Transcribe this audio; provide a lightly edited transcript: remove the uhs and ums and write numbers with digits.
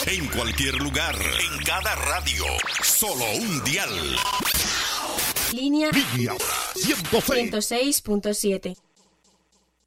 En cualquier lugar, en cada radio, solo un dial. Línea 106.7.